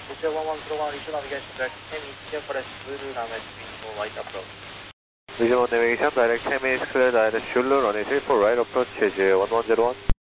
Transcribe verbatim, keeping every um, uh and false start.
Visual one one zero one, visual navigation, direct ten minutes, clear for Zulu, runway three four, right approach. Visual navigation, direct ten minutes, clear, direct Zulu, runway three four, right approach, one one zero one.